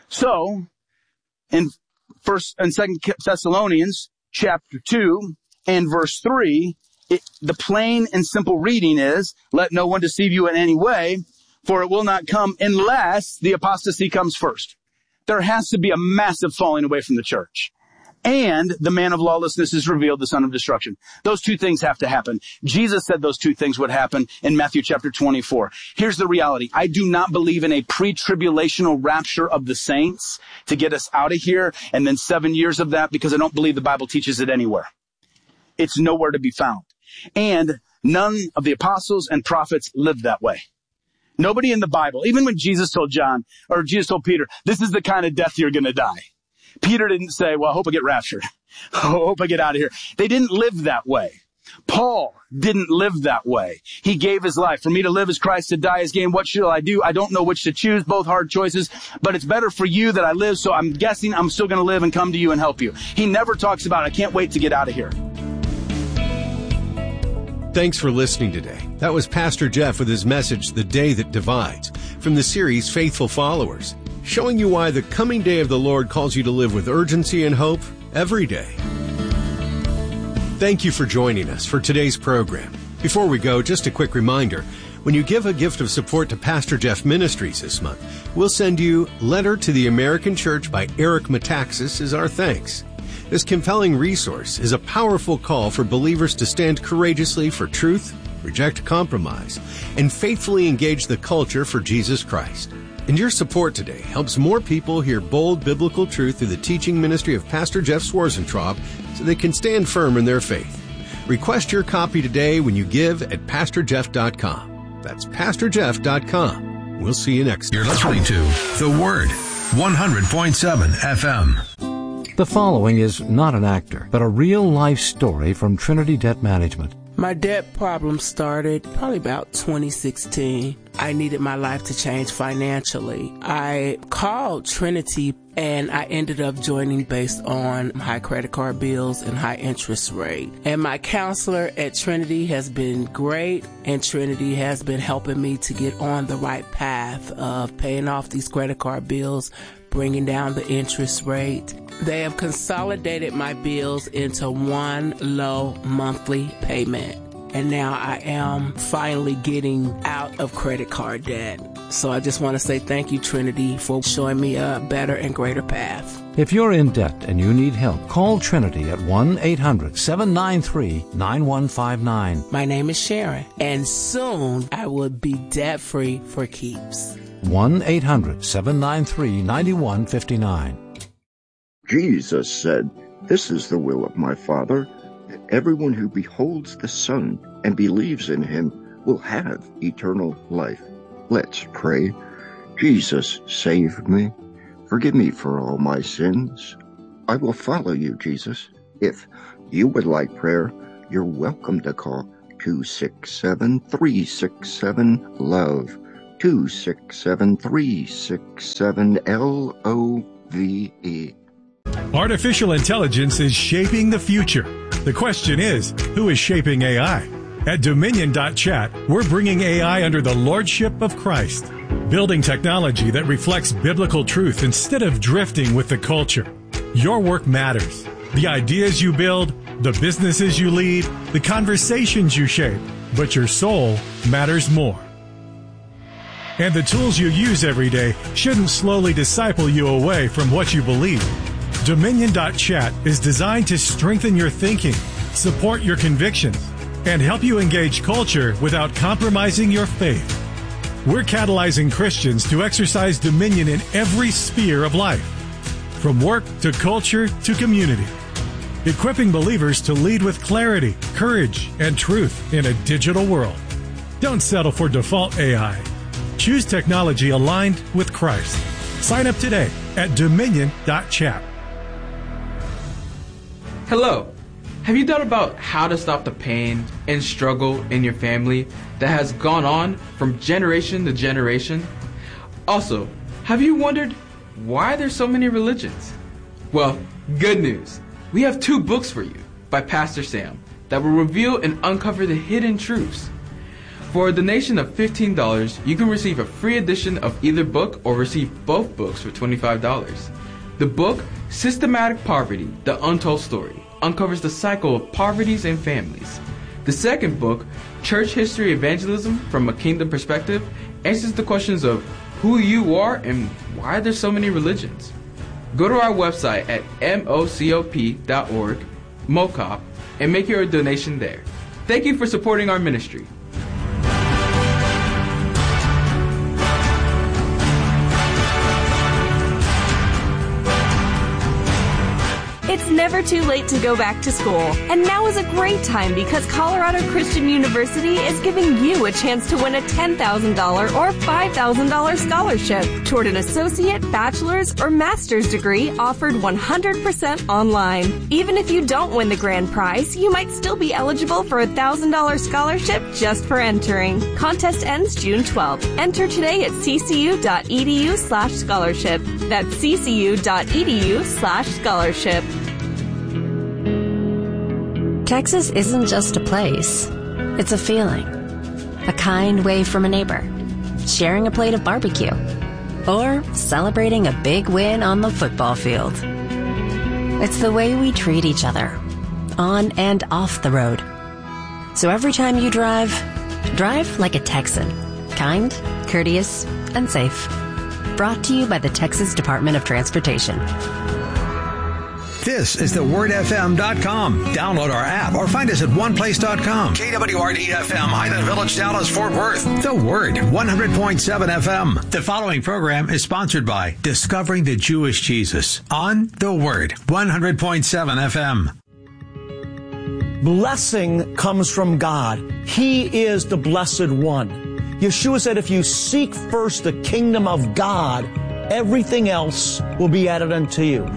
So in 1st and 2nd Thessalonians chapter 2 and verse 3, the plain and simple reading is, let no one deceive you in any way, for it will not come unless the apostasy comes first. There has to be a massive falling away from the church. And the man of lawlessness is revealed, the son of destruction. Those two things have to happen. Jesus said those two things would happen in Matthew chapter 24. Here's the reality. I do not believe in a pre-tribulational rapture of the saints to get us out of here and then 7 years of that, because I don't believe the Bible teaches it anywhere. It's nowhere to be found. And none of the apostles and prophets lived that way. Nobody in the Bible, even when Jesus told Jesus told Peter, this is the kind of death you're going to die. Peter didn't say, well, I hope I get raptured. I hope I get out of here. They didn't live that way. Paul didn't live that way. He gave his life. For me to live is Christ, to die is gain. What shall I do? I don't know which to choose, both hard choices, but it's better for you that I live, so I'm guessing I'm still going to live and come to you and help you. He never talks about, I can't wait to get out of here. Thanks for listening today. That was Pastor Jeff with his message, The Day That Divides, from the series Faithful Followers, showing you why the coming day of the Lord calls you to live with urgency and hope every day. Thank you for joining us for today's program. Before we go, just a quick reminder. When you give a gift of support to Pastor Jeff Ministries this month, we'll send you Letter to the American Church by Eric Metaxas as our thanks. This compelling resource is a powerful call for believers to stand courageously for truth, reject compromise, and faithfully engage the culture for Jesus Christ. And your support today helps more people hear bold biblical truth through the teaching ministry of Pastor Jeff Swarzentraub so they can stand firm in their faith. Request your copy today when you give at PastorJeff.com. That's PastorJeff.com. We'll see you next time. You're listening to The Word, 100.7 FM. The following is not an actor, but a real-life story from Trinity Debt Management. My debt problem started probably about 2016. I needed my life to change financially. I called Trinity and I ended up joining based on high credit card bills and high interest rate. And my counselor at Trinity has been great, and Trinity has been helping me to get on the right path of paying off these credit card bills, bringing down the interest rate. They have consolidated my bills into one low monthly payment. And now I am finally getting out of credit card debt. So I just want to say thank you, Trinity, for showing me a better and greater path. If you're in debt and you need help, call Trinity at 1-800-793-9159. My name is Sharon, and soon I will be debt-free for keeps. 1-800-793-9159. Jesus said, This is the will of my Father, that everyone who beholds the Son and believes in him will have eternal life. Let's pray. Jesus, save me. Forgive me for all my sins. I will follow you, Jesus. If you would like prayer, you're welcome to call 267-367-LOVE, 267-367-LOVE. Artificial intelligence is shaping the future. The question is, who is shaping AI? At Dominion.chat, we're bringing AI under the lordship of Christ, building technology that reflects biblical truth instead of drifting with the culture. Your work matters. The ideas you build, the businesses you lead, the conversations you shape, but your soul matters more. And the tools you use every day shouldn't slowly disciple you away from what you believe. Dominion.chat is designed to strengthen your thinking, support your convictions, and help you engage culture without compromising your faith. We're catalyzing Christians to exercise dominion in every sphere of life, from work to culture to community, equipping believers to lead with clarity, courage, and truth in a digital world. Don't settle for default AI. Choose technology aligned with Christ. Sign up today at Dominion.chat. Hello. Have you thought about how to stop the pain and struggle in your family that has gone on from generation to generation? Also, have you wondered why there's so many religions? Well, good news. We have 2 books for you by Pastor Sam that will reveal and uncover the hidden truths. For a donation of $15, you can receive a free edition of either book or receive both books for $25. The book, Systematic Poverty, The Untold Story, uncovers the cycle of poverties and families. The second book, Church History Evangelism from a Kingdom Perspective, answers the questions of who you are and why there's so many religions. Go to our website at mocop.org, MOCOP, and make your donation there. Thank you for supporting our ministry. It's never too late to go back to school. And now is a great time because Colorado Christian University is giving you a chance to win a $10,000 or $5,000 scholarship toward an associate, bachelor's, or master's degree offered 100% online. Even if you don't win the grand prize, you might still be eligible for a $1,000 scholarship just for entering. Contest ends June 12th. Enter today at ccu.edu/scholarship. That's ccu.edu/scholarship. Texas isn't just a place. It's a feeling. A kind wave from a neighbor. Sharing a plate of barbecue. Or celebrating a big win on the football field. It's the way we treat each other. On and off the road. So every time you drive like a Texan. Kind, courteous, and safe. Brought to you by the Texas Department of Transportation. This is thewordfm.com. Download our app or find us at oneplace.com. KWRD-FM, Highland Village, Dallas, Fort Worth. The Word, 100.7 FM. The following program is sponsored by Discovering the Jewish Jesus on The Word, 100.7 FM. Blessing comes from God. He is the Blessed One. Yeshua said, if you seek first the kingdom of God, everything else will be added unto you.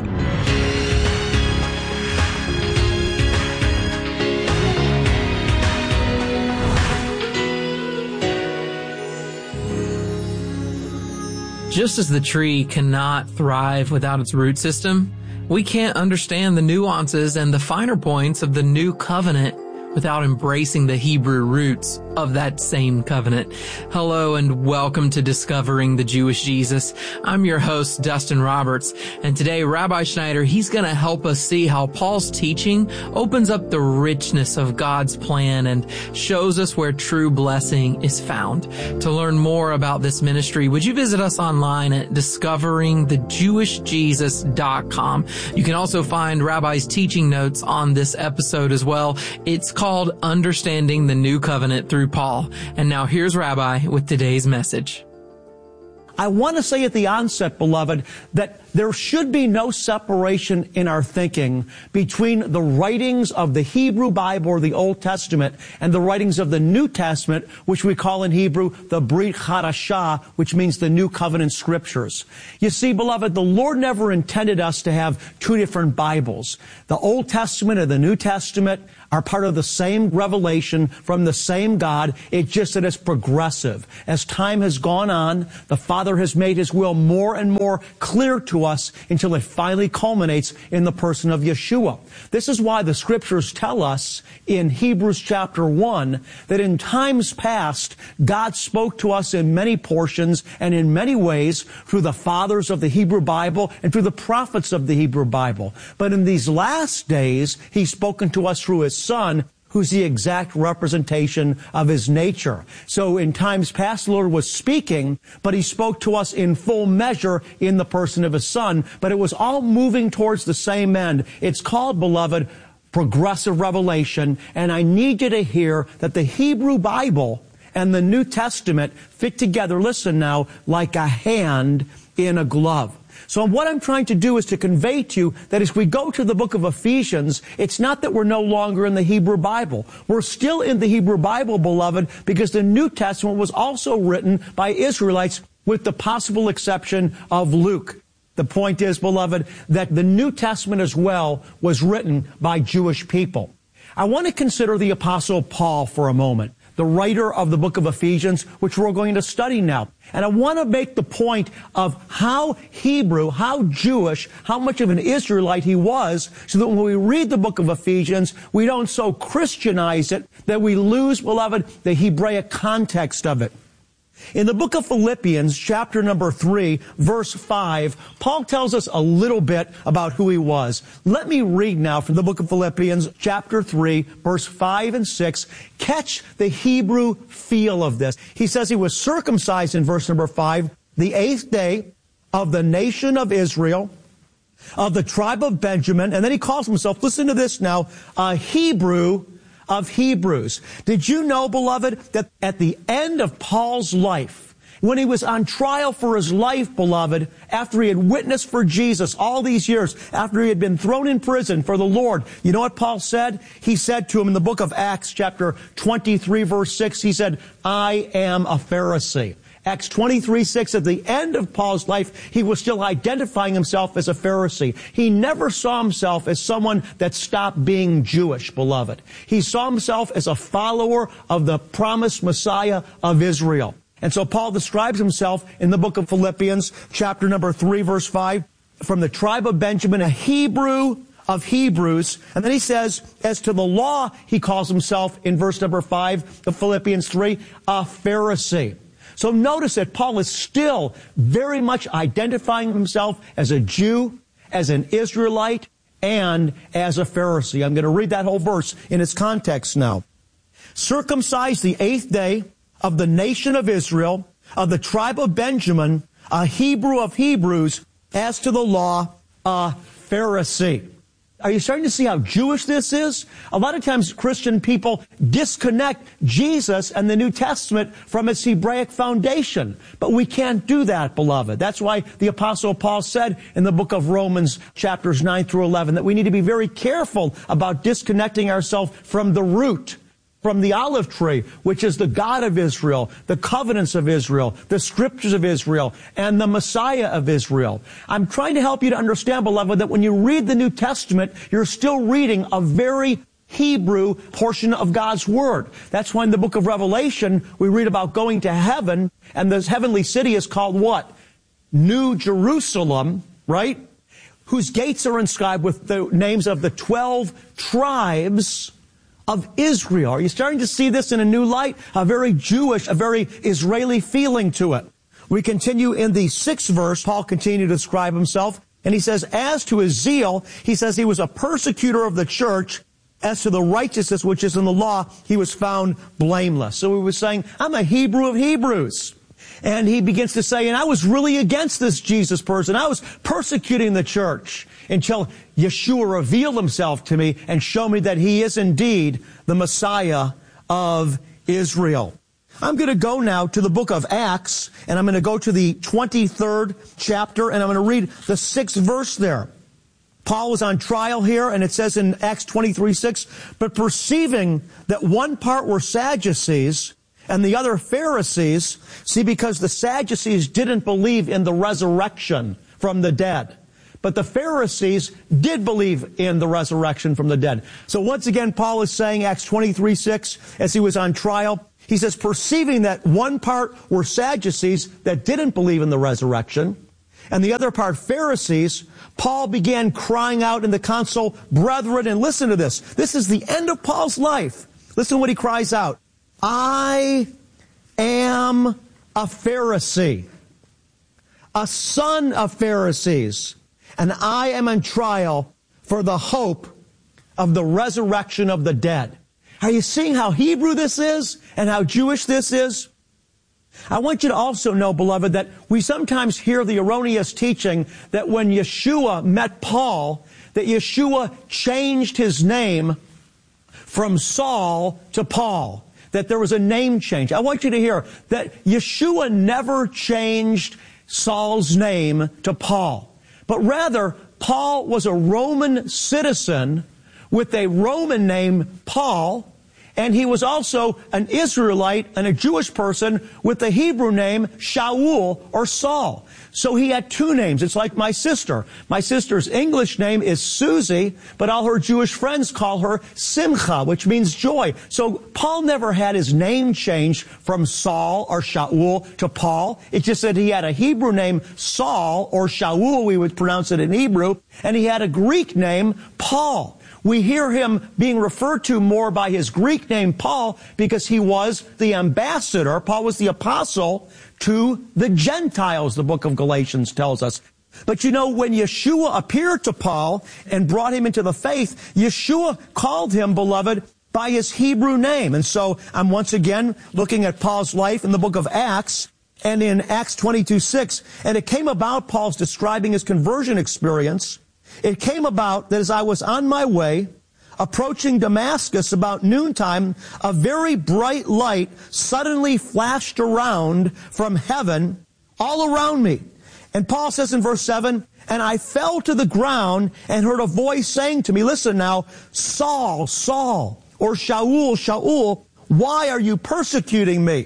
Just as the tree cannot thrive without its root system, we can't understand the nuances and the finer points of the new covenant without embracing the Hebrew roots of that same covenant. Hello and welcome to Discovering the Jewish Jesus. I'm your host, Dustin Roberts, and today Rabbi Schneider, he's going to help us see how Paul's teaching opens up the richness of God's plan and shows us where true blessing is found. To learn more about this ministry, would you visit us online at discoveringthejewishjesus.com. You can also find Rabbi's teaching notes on this episode as well. It's called Understanding the New Covenant through Paul. And now here's Rabbi with today's message. I want to say at the onset, beloved, that there should be no separation in our thinking between the writings of the Hebrew Bible or the Old Testament and the writings of the New Testament, which we call in Hebrew the Brit Hadashah, which means the New Covenant Scriptures. You see, beloved, the Lord never intended us to have two different Bibles. The Old Testament and the New Testament are part of the same revelation from the same God. It's just that it's progressive. As time has gone on, the Father has made His will more and more clear to us until it finally culminates in the person of Yeshua. This is why the Scriptures tell us in Hebrews chapter 1 that in times past, God spoke to us in many portions and in many ways through the fathers of the Hebrew Bible and through the prophets of the Hebrew Bible. But in these last days, He's spoken to us through His Son, who's the exact representation of His nature. So in times past, the Lord was speaking, but He spoke to us in full measure in the person of His Son. But it was all moving towards the same end. It's called, beloved, progressive revelation. And I need you to hear that the Hebrew Bible and the New Testament fit together, listen now, like a hand in a glove. So what I'm trying to do is to convey to you that as we go to the book of Ephesians, it's not that we're no longer in the Hebrew Bible. We're still in the Hebrew Bible, beloved, because the New Testament was also written by Israelites with the possible exception of Luke. The point is, beloved, that the New Testament as well was written by Jewish people. I want to consider the Apostle Paul for a moment, the writer of the book of Ephesians, which we're going to study now. And I want to make the point of how Hebrew, how Jewish, how much of an Israelite he was, so that when we read the book of Ephesians, we don't so Christianize it that we lose, beloved, the Hebraic context of it. In the book of Philippians, chapter number 3, verse 5, Paul tells us a little bit about who he was. Let me read now from the book of Philippians, chapter 3, verse 5 and 6. Catch the Hebrew feel of this. He says he was circumcised in verse number 5, the 8th day of the nation of Israel, of the tribe of Benjamin, and then he calls himself, listen to this now, a Hebrew of Hebrews. Did you know, beloved, that at the end of Paul's life, when he was on trial for his life, beloved, after he had witnessed for Jesus all these years, after he had been thrown in prison for the Lord, you know what Paul said? He said to him in the book of Acts, chapter 23, verse 6, he said, I am a Pharisee. Acts 23:6, at the end of Paul's life, he was still identifying himself as a Pharisee. He never saw himself as someone that stopped being Jewish, beloved. He saw himself as a follower of the promised Messiah of Israel. And so Paul describes himself in the book of Philippians, chapter number 3, verse 5, from the tribe of Benjamin, a Hebrew of Hebrews. And then he says, as to the law, he calls himself, in verse number 5 of Philippians 3, a Pharisee. So notice that Paul is still very much identifying himself as a Jew, as an Israelite, and as a Pharisee. I'm going to read that whole verse in its context now. Circumcised the 8th day of the nation of Israel, of the tribe of Benjamin, a Hebrew of Hebrews, as to the law, a Pharisee. Are you starting to see how Jewish this is? A lot of times Christian people disconnect Jesus and the New Testament from its Hebraic foundation. But we can't do that, beloved. That's why the Apostle Paul said in the book of Romans, chapters 9 through 11, that we need to be very careful about disconnecting ourselves from the root, from the olive tree, which is the God of Israel, the covenants of Israel, the scriptures of Israel, and the Messiah of Israel. I'm trying to help you to understand, beloved, that when you read the New Testament, you're still reading a very Hebrew portion of God's Word. That's why in the book of Revelation, we read about going to heaven, and this heavenly city is called what? New Jerusalem, right? Whose gates are inscribed with the names of the 12 tribes of Israel. Are you starting to see this in a new light? A very Jewish, a very Israeli feeling to it. We continue in the 6th verse. Paul continued to describe himself, and he says, as to his zeal, he says he was a persecutor of the church. As to the righteousness which is in the law, he was found blameless. So he was saying, I'm a Hebrew of Hebrews. And he begins to say, and I was really against this Jesus person. I was persecuting the church until Yeshua revealed himself to me and showed me that he is indeed the Messiah of Israel. I'm going to go now to the book of Acts, and I'm going to go to the 23rd chapter, and I'm going to read the 6th verse there. Paul was on trial here, and it says in Acts 23:6, but perceiving that one part were Sadducees and the other Pharisees, see, because the Sadducees didn't believe in the resurrection from the dead. But the Pharisees did believe in the resurrection from the dead. So once again, Paul is saying, Acts 23:6, as he was on trial, he says, perceiving that one part were Sadducees that didn't believe in the resurrection, and the other part Pharisees, Paul began crying out in the council, brethren, and listen to this. This is the end of Paul's life. Listen to what he cries out. I am a Pharisee, a son of Pharisees, and I am on trial for the hope of the resurrection of the dead. Are you seeing how Hebrew this is and how Jewish this is? I want you to also know, beloved, that we sometimes hear the erroneous teaching that when Yeshua met Paul, that Yeshua changed his name from Saul to Paul, that there was a name change. I want you to hear that Yeshua never changed Saul's name to Paul, but rather Paul was a Roman citizen with a Roman name, Paul, and he was also an Israelite and a Jewish person with the Hebrew name Shaul or Saul. So he had two names. It's like my sister. My sister's English name is Susie, but all her Jewish friends call her Simcha, which means joy. So Paul never had his name changed from Saul or Shaul to Paul. It's just that he had a Hebrew name, Saul, or Shaul, we would pronounce it in Hebrew, and he had a Greek name, Paul. We hear him being referred to more by his Greek name, Paul, because he was the ambassador. Paul was the apostle to the Gentiles, the book of Galatians tells us. But you know, when Yeshua appeared to Paul and brought him into the faith, Yeshua called him, beloved, by his Hebrew name. And so I'm once again looking at Paul's life in the book of Acts, and in Acts 22:6, and it came about, Paul's describing his conversion experience. It came about that as I was on my way, approaching Damascus about noontime, a very bright light suddenly flashed around from heaven all around me. And Paul says in verse 7, and I fell to the ground and heard a voice saying to me, listen now, Saul, Saul, or Shaul, Shaul, why are you persecuting me?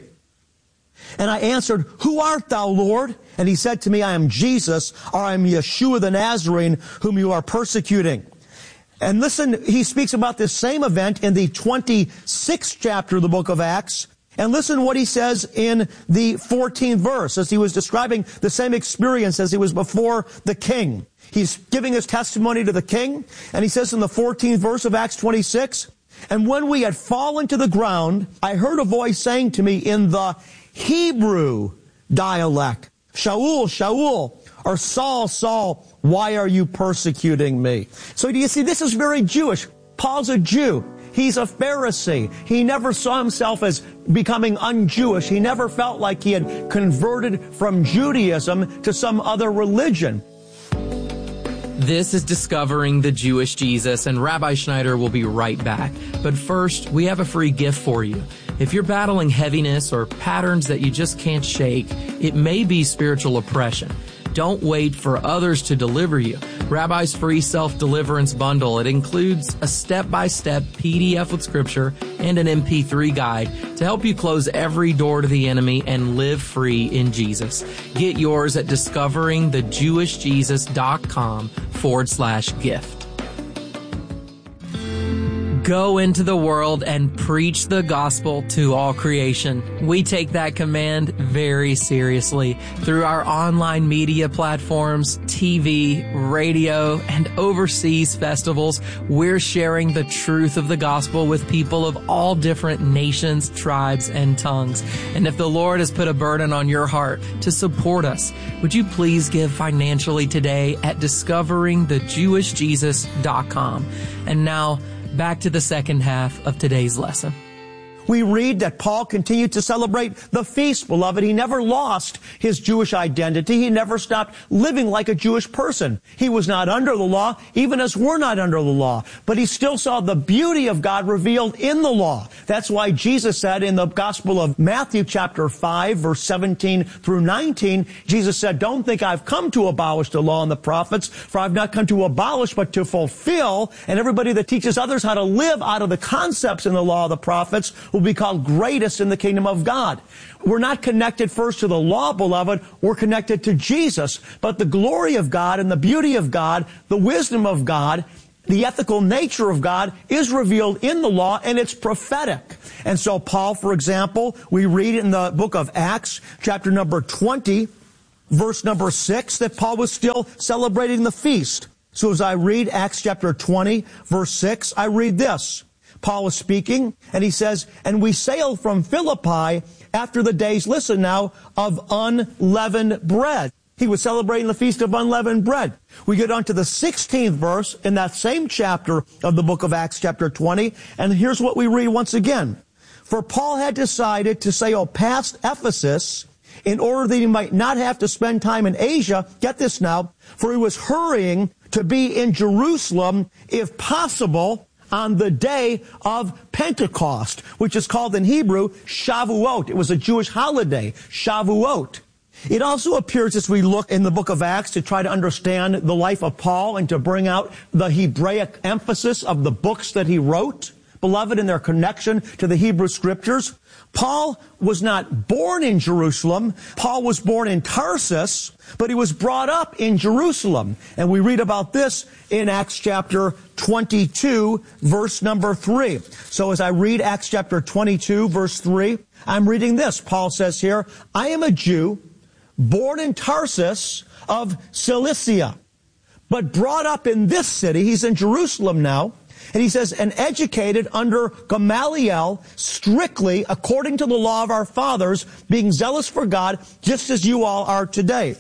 And I answered, who art thou, Lord? And he said to me, I am Jesus, or I am Yeshua the Nazarene, whom you are persecuting. And listen, he speaks about this same event in the 26th chapter of the book of Acts. And listen what he says in the 14th verse, as he was describing the same experience as he was before the king. He's giving his testimony to the king, and he says in the 14th verse of Acts 26, and when we had fallen to the ground, I heard a voice saying to me in the Hebrew dialect, Shaul, Shaul, or Saul, Saul, why are you persecuting me? So do you see, this is very Jewish. Paul's a Jew. He's a Pharisee. He never saw himself as becoming un-Jewish. He never felt like he had converted from Judaism to some other religion. This is Discovering the Jewish Jesus, and Rabbi Schneider will be right back. But first, we have a free gift for you. If you're battling heaviness or patterns that you just can't shake, it may be spiritual oppression. Don't wait for others to deliver you. Rabbi's free self-deliverance bundle. It includes a step-by-step PDF with scripture and an MP3 guide to help you close every door to the enemy and live free in Jesus. Get yours at discoveringthejewishjesus.com/gift. Go into the world and preach the gospel to all creation. We take that command very seriously. Through our online media platforms, TV, radio, and overseas festivals, we're sharing the truth of the gospel with people of all different nations, tribes, and tongues. And if the Lord has put a burden on your heart to support us, would you please give financially today at discoveringthejewishjesus.com. And now, back to the second half of today's lesson. We read that Paul continued to celebrate the feast, beloved. He never lost his Jewish identity. He never stopped living like a Jewish person. He was not under the law, even as we're not under the law. But he still saw the beauty of God revealed in the law. That's why Jesus said in the Gospel of Matthew chapter 5, verse 17 through 19, Jesus said, don't think I've come to abolish the law and the prophets, for I've not come to abolish, but to fulfill. And everybody that teaches others how to live out of the concepts in the law of the prophets will be called greatest in the kingdom of God. We're not connected first to the law, beloved. We're connected to Jesus. But the glory of God and the beauty of God, the wisdom of God, the ethical nature of God is revealed in the law, and it's prophetic. And so Paul, for example, we read in the book of Acts, chapter number 20, verse number 6, that Paul was still celebrating the feast. So as I read Acts chapter 20, verse 6, I read this. Paul is speaking, and he says, and we sailed from Philippi after the days, listen now, of unleavened bread. He was celebrating the feast of unleavened bread. We get on to the 16th verse in that same chapter of the book of Acts, chapter 20, and here's what we read once again. For Paul had decided to sail past Ephesus in order that he might not have to spend time in Asia, get this now, for he was hurrying to be in Jerusalem, if possible, on the day of Pentecost, which is called in Hebrew Shavuot. It was a Jewish holiday, Shavuot. It also appears as we look in the book of Acts to try to understand the life of Paul and to bring out the Hebraic emphasis of the books that he wrote, beloved, in their connection to the Hebrew Scriptures. Paul was not born in Jerusalem. Paul was born in Tarsus, but he was brought up in Jerusalem. And we read about this in Acts chapter 22, verse number 3. So as I read Acts chapter 22, verse 3, I'm reading this. Paul says here, I am a Jew, born in Tarsus of Cilicia, but brought up in this city. He's in Jerusalem now. And he says, and educated under Gamaliel, strictly according to the law of our fathers, being zealous for God, just as you all are today.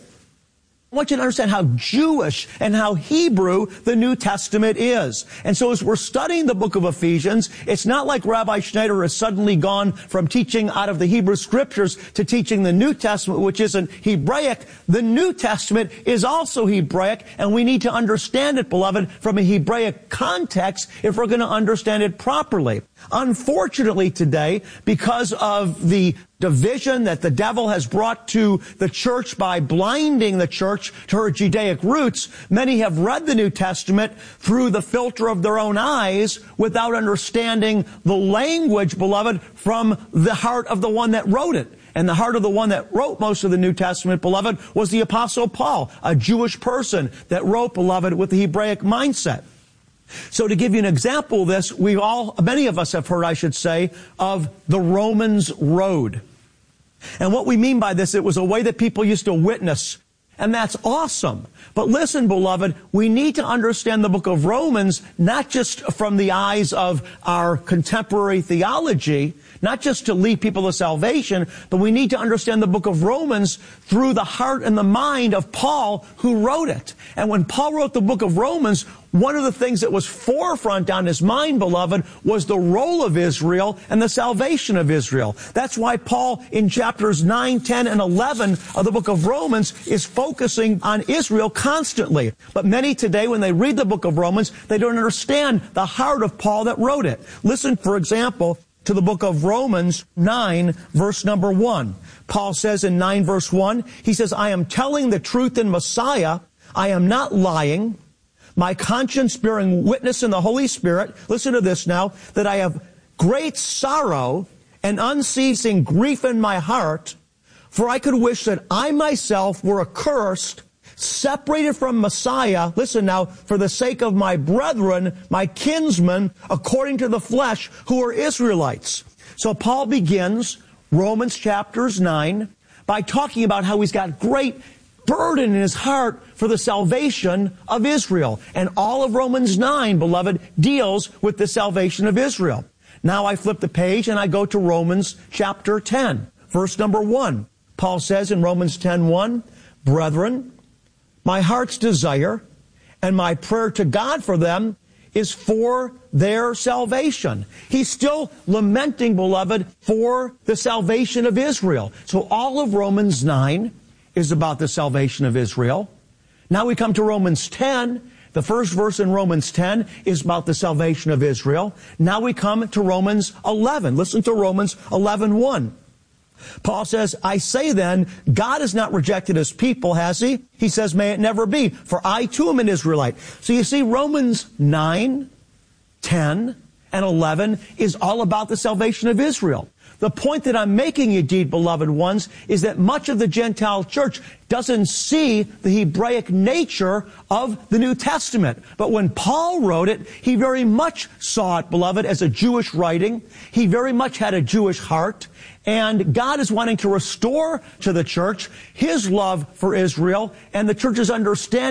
I want you to understand how Jewish and how Hebrew the New Testament is. And so as we're studying the book of Ephesians, it's not like Rabbi Schneider has suddenly gone from teaching out of the Hebrew Scriptures to teaching the New Testament, which isn't Hebraic. The New Testament is also Hebraic, and we need to understand it, beloved, from a Hebraic context if we're going to understand it properly. Unfortunately today, because of the division that the devil has brought to the church by blinding the church to her Judaic roots, many have read the New Testament through the filter of their own eyes without understanding the language, beloved, from the heart of the one that wrote it. And the heart of the one that wrote most of the New Testament, beloved, was the Apostle Paul, a Jewish person that wrote, beloved, with the Hebraic mindset. So to give you an example of this, many of us have heard, I should say, of the Romans Road. And what we mean by this, it was a way that people used to witness. And that's awesome. But listen, beloved, we need to understand the book of Romans, not just from the eyes of our contemporary theology, not just to lead people to salvation, but we need to understand the book of Romans through the heart and the mind of Paul, who wrote it. And when Paul wrote the book of Romans, one of the things that was forefront on his mind, beloved, was the role of Israel and the salvation of Israel. That's why Paul, in chapters 9, 10, and 11 of the book of Romans, is focusing on Israel constantly. But many today, when they read the book of Romans, they don't understand the heart of Paul that wrote it. Listen, for example, to the book of Romans 9, verse number 1. Paul says in 9, verse 1, he says, I am telling the truth in Messiah. I am not lying. My conscience bearing witness in the Holy Spirit, listen to this now, that I have great sorrow and unceasing grief in my heart, for I could wish that I myself were accursed, separated from Messiah, listen now, for the sake of my brethren, my kinsmen, according to the flesh, who are Israelites. So Paul begins Romans chapters 9 by talking about how he's got great burden in his heart for the salvation of Israel. And all of Romans 9, beloved, deals with the salvation of Israel. Now I flip the page and I go to Romans chapter 10, verse number 1. Paul says in Romans 10:1, Brethren, my heart's desire and my prayer to God for them is for their salvation. He's still lamenting, beloved, for the salvation of Israel. So all of Romans 9 is about the salvation of Israel. Now we come to Romans 10. The first verse in Romans 10 is about the salvation of Israel. Now we come to Romans 11. Listen to Romans 11:1. Paul says, I say then, God has not rejected his people, has he? He says, may it never be, for I too am an Israelite. So you see, Romans 9, 10, and 11 is all about the salvation of Israel. The point that I'm making, indeed, beloved ones, is that much of the Gentile church doesn't see the Hebraic nature of the New Testament. But when Paul wrote it, he very much saw it, beloved, as a Jewish writing. He very much had a Jewish heart. And God is wanting to restore to the church his love for Israel and the church's understanding